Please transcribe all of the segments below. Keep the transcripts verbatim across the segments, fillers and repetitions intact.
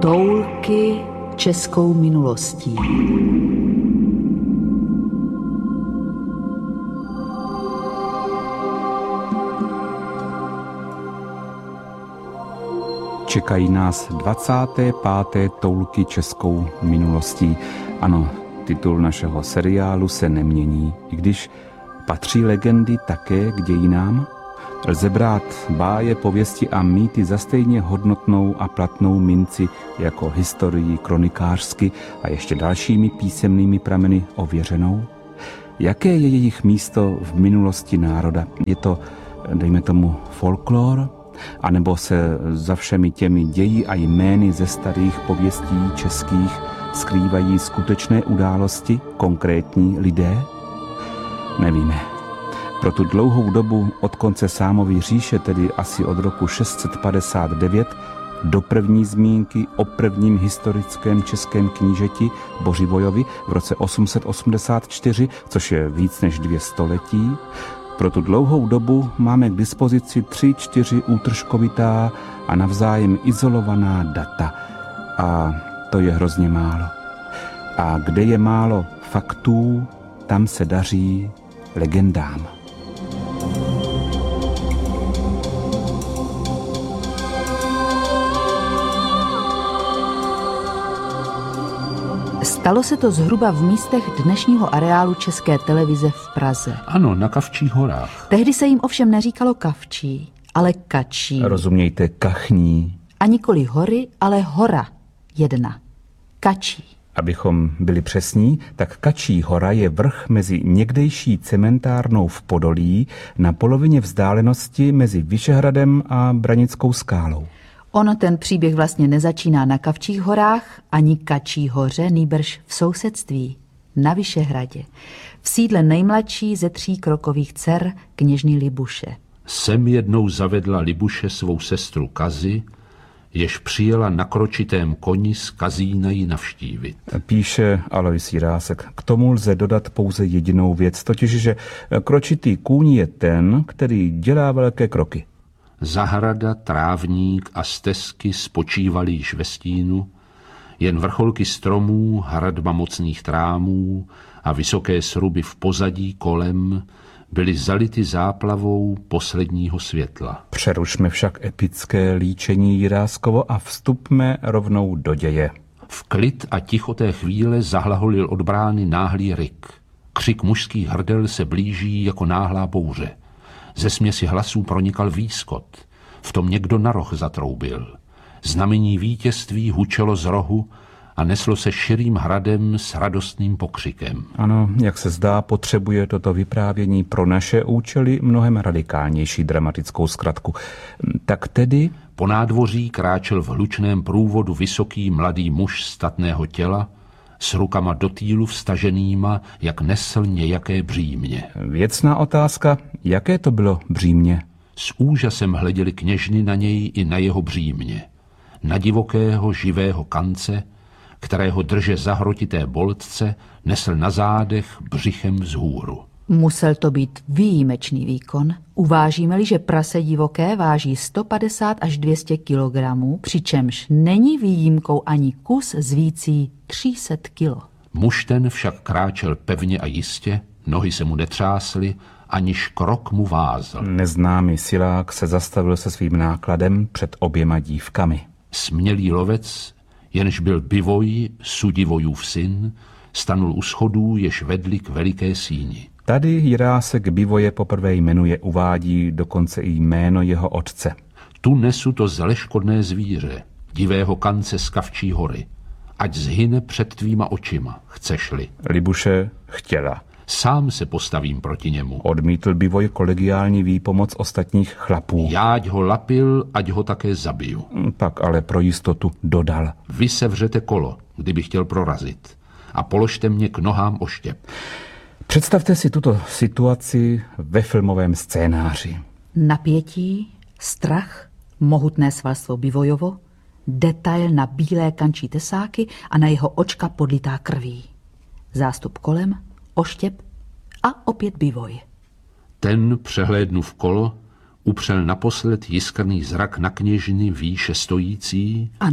Toulky českou minulostí. Čekají nás dvacáté páté toulky českou minulostí. Ano, titul našeho seriálu se nemění, i když patří legendy také k dějinám. Lze brát báje, pověsti a mýty za stejně hodnotnou a platnou minci jako historii kronikářsky a ještě dalšími písemnými prameny ověřenou. Jaké je jejich místo v minulosti národa? Je to, dejme tomu, folklor? A nebo se za všemi těmi ději a jmény ze starých pověstí českých skrývají skutečné události, konkrétní lidé? Nevíme. Pro tu dlouhou dobu od konce Sámovy říše, tedy asi od roku šest set padesát devět, do první zmínky o prvním historickém českém knížeti Bořivojovi v roce osm set osmdesát čtyři, což je víc než dvě století, pro tu dlouhou dobu máme k dispozici tři, čtyři útržkovitá a navzájem izolovaná data. A to je hrozně málo. A kde je málo faktů, tam se daří legendám. Stalo se to zhruba v místech dnešního areálu České televize v Praze. Ano, na Kavčích horách. Tehdy se jim ovšem neříkalo Kavčí, ale Kačí. Rozumějte, Kachní. A nikoli hory, ale hora jedna. Kačí. Abychom byli přesní, tak Kačí hora je vrch mezi někdejší cementárnou v Podolí na polovině vzdálenosti mezi Vyšehradem a Branickou skálou. Ono ten příběh vlastně nezačíná na Kavčích horách ani Kačí hoře, nýbrž v sousedství, na Vyšehradě, v sídle nejmladší ze tří krokových dcer kněžny Libuše. Sem jednou zavedla Libuše svou sestru Kazi, jež přijela na kročitém koni z Kazína ji navštívit. Píše Alois Jirásek. K tomu lze dodat pouze jedinou věc, totiž, že kročitý kůň je ten, který dělá velké kroky. Zahrada, trávník a stezky spočívaly již ve stínu, jen vrcholky stromů, hradba mocných trámů a vysoké sruby v pozadí kolem byly zality záplavou posledního světla. Přerušme však epické líčení Jiráskovo a vstupme rovnou do děje. V klid a ticho té chvíle zahlaholil od brány náhlý ryk. Křik mužských hrdel se blíží jako náhlá bouře. Ze směsi hlasů pronikal výskot. V tom někdo na roh zatroubil. Znamení vítězství hučelo z rohu a neslo se širým hradem s radostným pokřikem. Ano, jak se zdá, potřebuje toto vyprávění pro naše účely mnohem radikálnější dramatickou zkratku. Tak tedy... Po nádvoří kráčel v hlučném průvodu vysoký mladý muž statného těla, s rukama do týlu vstaženýma, jak nesl nějaké břímě. Věcná otázka, jaké to bylo břímě? S úžasem hleděli kněžny na něj i na jeho břímě. Na divokého, živého kance, kterého drže zahrotité boltce, nesl na zádech břichem vzhůru. Musel to být výjimečný výkon. Uvážíme-li, že prase divoké váží sto padesát až dvě stě kilogramů, přičemž není výjimkou ani kus z vící tři sta kilo. Muž ten však kráčel pevně a jistě, nohy se mu netřásly, aniž krok mu vázl. Neznámý silák se zastavil se svým nákladem před oběma dívkami. Smělý lovec, jenž byl Bivoj, Sudivojův syn, stanul u schodů, jež vedli k veliké síni. Tady Jirásek Bivoje poprvé jmenuje, uvádí dokonce i jméno jeho otce. Tu nesu to zleškodné zvíře, divého kance z Kavčí hory. Ať zhyne před tvýma očima, chceš-li. Libuše chtěla. Sám se postavím proti němu. Odmítl Bivoj kolegiální výpomoc ostatních chlapů. Jáď ho lapil, ať ho také zabiju. Pak ale pro jistotu dodal. Vy sevřete kolo, kdyby chtěl prorazit, a položte mě k nohám oštěp. Představte si tuto situaci ve filmovém scénáři. Napětí, strach, mohutné svalstvo Bivojovo, detail na bílé kančí tesáky a na jeho očka podlitá krví. Zástup kolem, oštěp a opět Bivoj. Ten, přehlédnuv kolo, upřel naposled jiskrný zrak na kněžny výše stojící. Ano,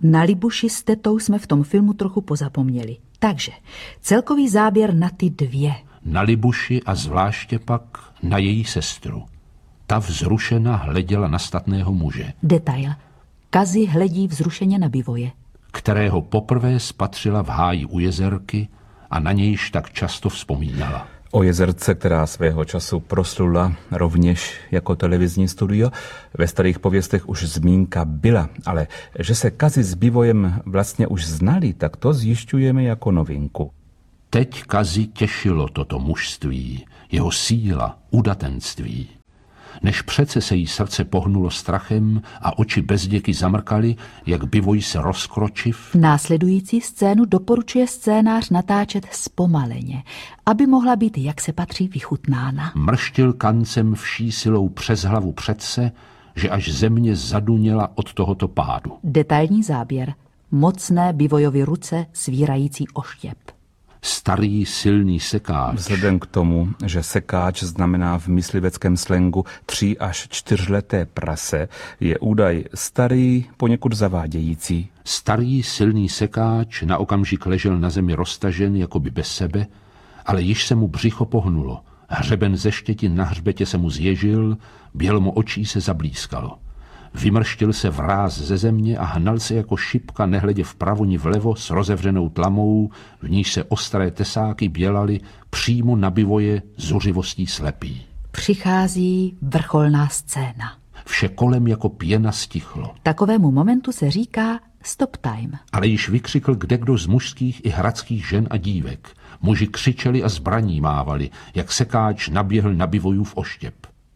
Na Libuši s tetou jsme v tom filmu trochu pozapomněli. Takže celkový záběr na ty dvě. Na Libuši a zvláště pak na její sestru. Ta vzrušena hleděla na statného muže. Detail. Kazi hledí vzrušeně na Bivoje, kterého poprvé spatřila v háji u jezerky a na nějž tak často vzpomínala. O jezerce, která svého času proslula rovněž jako televizní studio, ve starých pověstech už zmínka byla, ale že se Kazi s Bivojem vlastně už znali, tak to zjišťujeme jako novinku. Teď Kazi těšilo toto mužství, jeho síla, udatenství. Než přece se jí srdce pohnulo strachem a oči bezděky zamrkaly, jak Bivoj se rozkročiv. Následující scénu doporučuje scénář natáčet zpomaleně, aby mohla být, jak se patří, vychutnána. Mrštil kancem vší silou přes hlavu předse, že až země zaduněla od tohoto pádu. Detailní záběr. Mocné Bivojovy ruce svírající oštěp. Starý silný sekáč. Vzhledem k tomu, že sekáč znamená v mysliveckém slengu tři až čtyřleté prase, je údaj starý, poněkud zavádějící. Starý silný sekáč na okamžik ležel na zemi roztažen, jakoby bez sebe, ale již se mu břicho pohnulo. Hřeben ze štětin na hřbetě se mu zježil, běl mu očí se zablískalo. Vymrštil se vráz ze země a hnal se jako šipka, nehledě vpravo ni vlevo s rozevřenou tlamou, v níž se ostré tesáky bělaly přímo na Bivoje zuřivostí slepý. Přichází vrcholná scéna. Vše kolem jako pěna stichlo. Takovému momentu se říká stop time. Ale již vykřikl kdekdo z mužských i hradských žen a dívek. Muži křičeli a zbraní mávali, jak sekáč naběhl na Bivojův oštěp.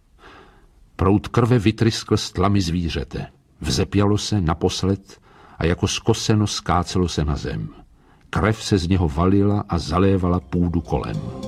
Proud krve vytryskl z tlamy zvířete. Vzepělo se naposled a jako skoseno skácelo se na zem. Krev se z něho valila a zalévala půdu kolem.